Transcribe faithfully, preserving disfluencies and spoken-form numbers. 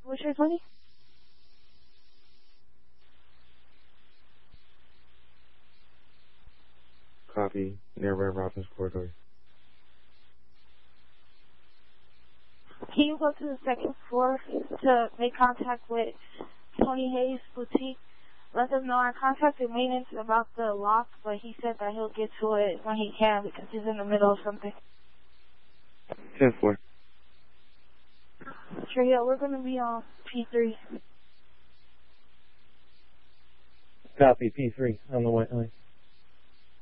What's your twenty? Copy, near Red Robin's corridor. Can you go to the second floor to make contact with Tony Hayes Boutique? Let them know I contacted maintenance about the lock, but he said that he'll get to it when he can because he's in the middle of something. ten four. Sure, yeah, we're going to be on P three. Copy, P three on the white line.